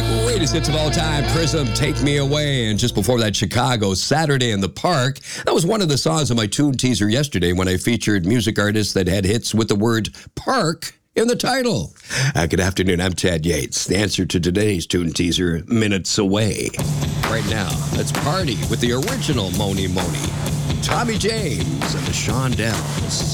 the greatest hits of all time, Prism, Take Me Away. And just before that, Chicago, Saturday in the Park. That was one of the songs of my tune teaser yesterday when I featured music artists that had hits with the word park in the title. Good afternoon, I'm Ted Yates. The answer to today's tune teaser, Minutes Away. Right now, let's party with the original Mony Mony, Tommy James and the Shondells.